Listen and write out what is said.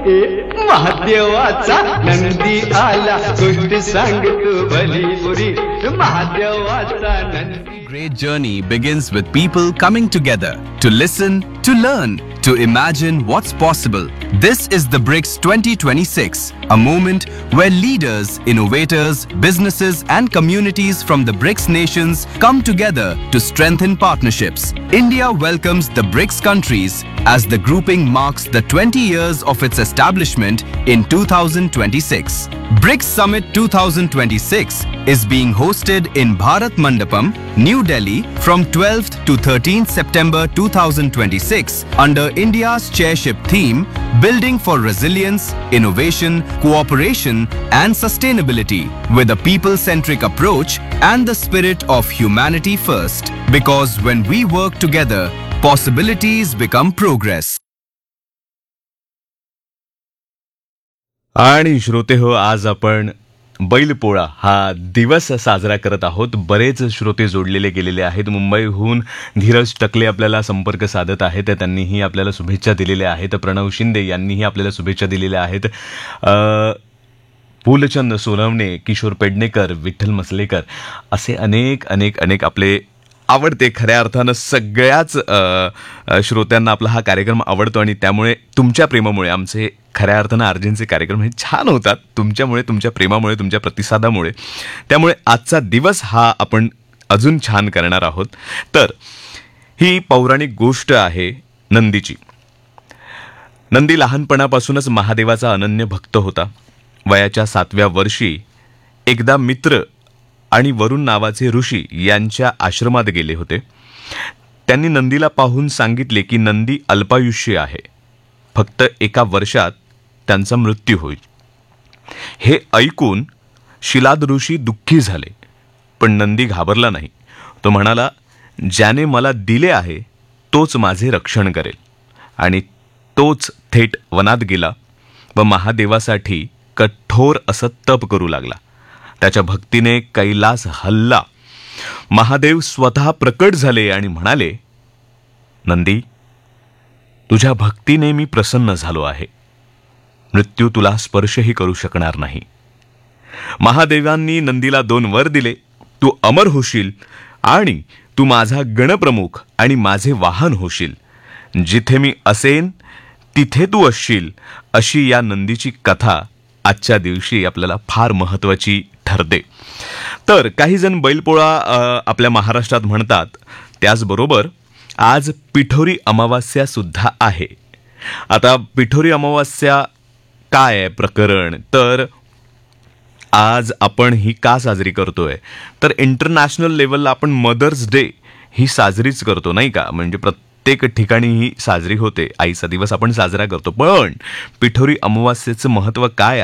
महादेवाचा नंदी आला गोष्ट सांगतो भली पुरी महादेवाचा Nandi. Great journey begins with people coming together to listen, to learn, to imagine what's possible. This is the BRICS 2026, a moment where leaders, innovators, businesses and communities from the BRICS nations come together to strengthen partnerships. India welcomes the BRICS countries as the grouping marks the 20 years of its establishment in 2026. BRICS Summit 2026 is being hosted in Bharat Mandapam, New Delhi from 12th to 13th September 2026 under India's chairship theme Building for Resilience, Innovation, Cooperation and Sustainability with a people-centric approach and the spirit of humanity first. Because when we work together, possibilities become progress. आणि श्रोते हो, आज आपण बैलपोळा हा दिवस साजरा करत आहोत. बरेच श्रोते जोडलेले गेलेले आहेत. मुंबईहून धीरज टकले आपल्याला संपर्क साधत आहेत. त्यांनीही आपल्याला शुभेच्छा दिलेल्या आहेत. प्रणव शिंदे यांनीही आपल्याला शुभेच्छा दिलेल्या आहेत. फुलचंद सोनवणे, किशोर पेडणेकर, विठ्ठल मसलेकर असे अनेक अनेक अनेक आपले आवडते, खऱ्या अर्थानं सगळ्याच श्रोत्यांना आपला हा कार्यक्रम आवडतो आणि त्यामुळे तुमच्या प्रेमामुळे आमचे खऱ्या अर्थानं आर्जींचे कार्यक्रम हे छान होतात. तुमच्यामुळे, तुमच्या प्रेमामुळे, तुमच्या प्रतिसादामुळे. त्यामुळे आजचा दिवस हा आपण अजून छान करणार आहोत. तर ही पौराणिक गोष्ट आहे नंदीची. नंदी लहानपणापासूनच महादेवाचा अनन्य भक्त होता. वयाच्या 7व्या वर्षी एकदा मित्र आणि वरुण नावाचे ऋषी यांच्या आश्रमात गेले होते. त्यांनी नंदीला पाहून सांगितले की नंदी अल्पायुष्य आहे, फक्त 1 वर्षात त्यांचा मृत्यू होईल. हे ऐकून शिलाद ऋषी दुःखी झाले, पण नंदी घाबरला नाही. तो म्हणाला, ज्याने मला दिले आहे तोच माझे रक्षण करेल. आणि तोच थेट वनात गेला व महादेवासाठी कठोर असं तप करू लागला. त्याच्या भक्तीने कैलास हलला. महादेव स्वतः प्रकट झाले आणि म्हणाले, नंदी, तुझ्या भक्तीने मी प्रसन्न झालो आहे. मृत्यू तुला स्पर्शही करू शकणार नाही. महादेवांनी नंदीला 2 वर दिले. तू अमर होशील आणि तू माझा गणप्रमुख आणि माझे वाहन होशील. जिथे मी असेन तिथे तू असशील. अशी या नंदीची कथा आजच्या दिवशी आपल्याला फार महत्त्वाची ठरते. तर काही जण बैलपोळा आपल्या महाराष्ट्रात म्हणतात. त्याचबरोबर आज पिठोरी अमावास्या सुद्धा आहे. आता पिठोरी अमावास्या काय आहे प्रकरण, तर आज आपण ही का साजरी करतोय, तर इंटरनॅशनल लेवलला आपण मदर्स डे ही साजरीच करतो नाही का. म्हणजे प्रत्येक ठिकाणी ही साजरी होते. आईचा दिवस आपण साजरा करतो. पण पिठोरी अमावास्येचं महत्त्व काय